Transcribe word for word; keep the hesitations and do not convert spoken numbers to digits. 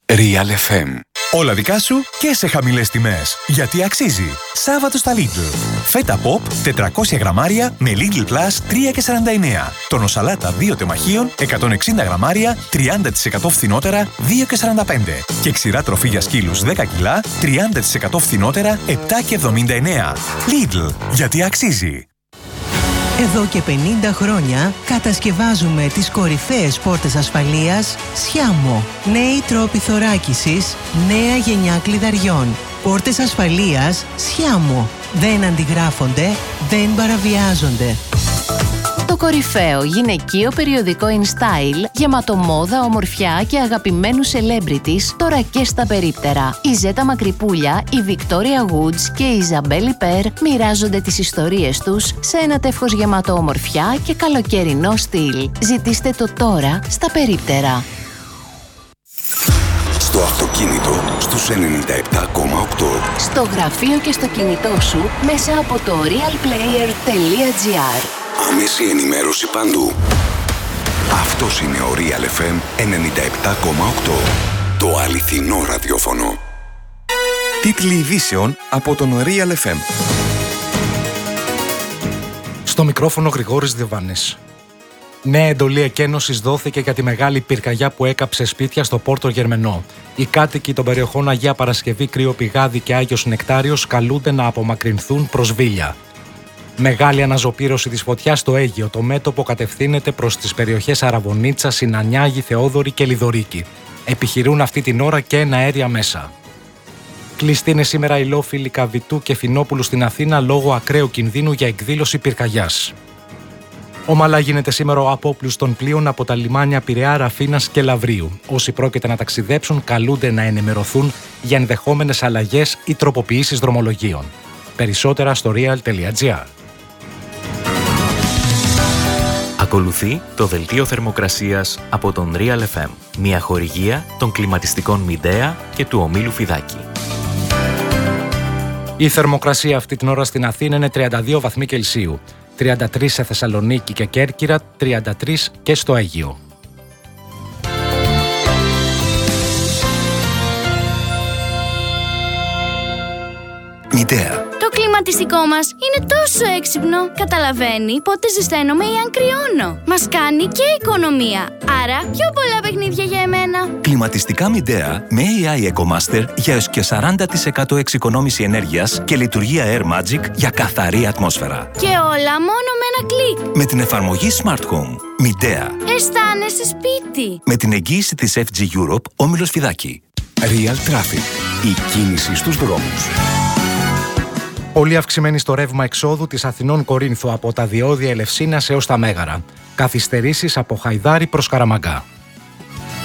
Real εφ εμ. Όλα δικά σου και σε χαμηλές τιμές. Γιατί αξίζει. Σάββατο στα Lidl. Φέτα Pop τετρακόσια γραμμάρια με Lidl Plus τρία και σαράντα εννέα. Τόνο σαλάτα δύο τεμαχίων εκατόν εξήντα γραμμάρια τριάντα τοις εκατό φθηνότερα δύο και σαράντα πέντε. Και ξηρά τροφή για σκύλους δέκα κιλά τριάντα τοις εκατό φθηνότερα επτά και εβδομήντα εννέα. Lidl. Γιατί αξίζει. Εδώ και πενήντα χρόνια κατασκευάζουμε τις κορυφαίες πόρτες ασφαλείας Sciamo. Νέοι τρόποι θωράκισης, νέα γενιά κλειδαριών. Πόρτες ασφαλείας Sciamo. Δεν αντιγράφονται, δεν παραβιάζονται. Το κορυφαίο γυναικείο περιοδικό InStyle, γεμάτο μόδα, ομορφιά και αγαπημένους celebrities, τώρα και στα περίπτερα. Η Ζέτα Μακρυπούλια, η Victoria Woods και η Ιζαμπέλ Υπέρ μοιράζονται τις ιστορίες τους σε ένα τεύχος γεμάτο ομορφιά και καλοκαιρινό στυλ. Ζητήστε το τώρα στα περίπτερα. Στο αυτοκίνητο στους ενενήντα επτά κόμμα οκτώ. Στο γραφείο και στο κινητό σου μέσα από το realplayer τελεία gr. Άμεση ενημέρωση παντού. Αυτός είναι ο Real εφ εμ ενενήντα επτά κόμμα οκτώ. Το αληθινό ραδιόφωνο. Τίτλοι ειδήσεων από τον Real εφ εμ. Στο μικρόφωνο Γρηγόρης Διβάνης. Νέα εντολή εκένωσης δόθηκε για τη μεγάλη πυρκαγιά που έκαψε σπίτια στο Πόρτο Γερμενό. Οι κάτοικοι των περιοχών Αγία Παρασκευή, Κρύο Πηγάδι και Άγιος Νεκτάριος καλούνται να απομακρυνθούν προς Βίλια. Μεγάλη αναζωπήρωση της φωτιάς στο Αίγυο. Το μέτωπο κατευθύνεται προς τις περιοχές Αραβωνίτσα, Συνανιάγη, Θεόδωρη και Λιδωρίκη. Επιχειρούν αυτή την ώρα και ένα αέρια μέσα. Κλειστή είναι σήμερα η λόφιλη Καβιτού και Φινόπουλου στην Αθήνα λόγω ακραίου κινδύνου για εκδήλωση πυρκαγιάς. Ομαλά γίνεται σήμερα ο απόπλους των πλοίων από τα λιμάνια Πειραιά, Ραφίνας και Λαβρίου. Όσοι πρόκειται να ταξιδέψουν καλούνται να ενημερωθούν για ενδεχόμενες αλλαγές ή τροποποιήσεις δρομολογίων. Περισσότερα στο real τελεία gr. Ακολουθεί το δελτίο θερμοκρασίας από τον Real εφ εμ, μια χορηγία των κλιματιστικών Μιντέα και του ομίλου Φιδάκη. Η θερμοκρασία αυτή την ώρα στην Αθήνα είναι τριάντα δύο βαθμοί Κελσίου, τριάντα τρία σε Θεσσαλονίκη και Κέρκυρα, τριάντα τρία και στο Αίγυο. Μιντέα. Το κλιματιστικό μας είναι τόσο έξυπνο. Καταλαβαίνει πότε ζεσταίνομαι ή αν κρυώνω. Μας κάνει και οικονομία. Άρα πιο πολλά παιχνίδια για εμένα. Κλιματιστικά Μιντέα με έι άι EcoMaster για έως και σαράντα τοις εκατό εξοικονόμηση ενέργειας και λειτουργία Air Magic για καθαρή ατμόσφαιρα. Και όλα μόνο με ένα κλικ. Με την εφαρμογή Smart Home. Μιντέα. Αισθάνεσαι σπίτι. Με την εγγύηση της εφ τζι Europe, όμιλος Φιδάκη. Real Traffic. Η κίνηση στους δρόμους. Πολύ αυξημένη στο ρεύμα εξόδου της Αθηνών Κορίνθου από τα διόδια Ελευσίνας έως τα Μέγαρα. Καθυστερήσεις από Χαϊδάρι προς Καραμαγκά.